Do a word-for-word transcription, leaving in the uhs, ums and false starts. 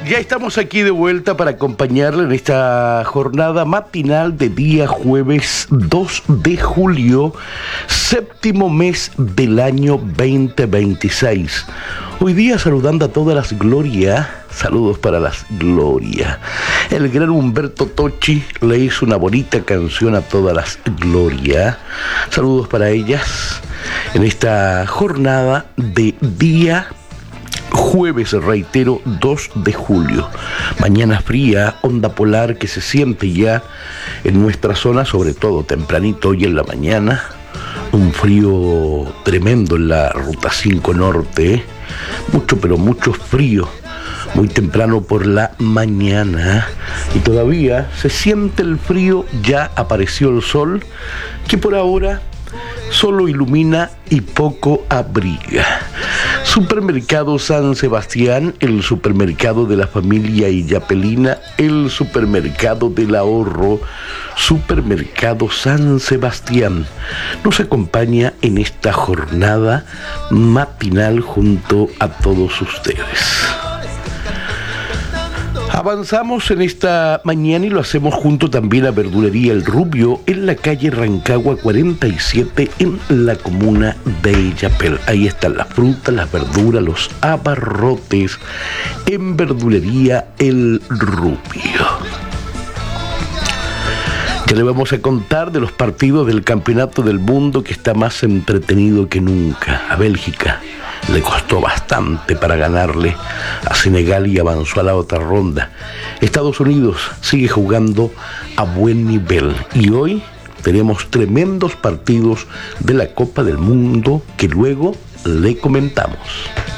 Ya estamos aquí de vuelta para acompañarle en esta jornada matinal de día jueves dos de julio, séptimo mes del año veinte veintiséis. Hoy día saludando a todas las Gloria, saludos para las Gloria. El gran Humberto Tocci le hizo una bonita canción a todas las Gloria. Saludos para ellas en esta jornada de día jueves, reitero, dos de julio. Mañana fría, onda polar que se siente ya en nuestra zona, sobre todo tempranito hoy en la mañana. Un frío tremendo en la ruta cinco norte, ¿eh? Mucho, pero mucho frío. Muy temprano por la mañana. Y todavía se siente el frío, ya apareció el sol, que por ahora solo ilumina y poco abriga. Supermercado San Sebastián, el supermercado de la familia Illapelina, el supermercado del ahorro, Supermercado San Sebastián, nos acompaña en esta jornada matinal junto a todos ustedes. Avanzamos en esta mañana y lo hacemos junto también a Verdulería El Rubio en la calle Rancagua cuarenta y siete en la comuna de Illapel. Ahí están las frutas, las verduras, los abarrotes en Verdulería El Rubio. Ya le vamos a contar de los partidos del Campeonato del Mundo que está más entretenido que nunca. A Bélgica le costó bastante para ganarle a Senegal y avanzó a la otra ronda. Estados Unidos sigue jugando a buen nivel y hoy tenemos tremendos partidos de la Copa del Mundo que luego le comentamos.